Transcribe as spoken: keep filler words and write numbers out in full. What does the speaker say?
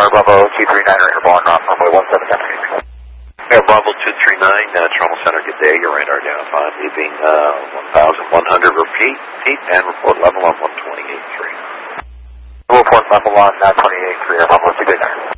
Tower, Bravo two three nine, airborne on runway one seven center. Air Bravo two three nine, uh, Toronto Center, good day. Your radar down five, leaving uh, one thousand one hundred, repeat, repeat, and report level on one twenty-eight point three. Report level on uh, twenty-eight point three, Air Bravo two three nine.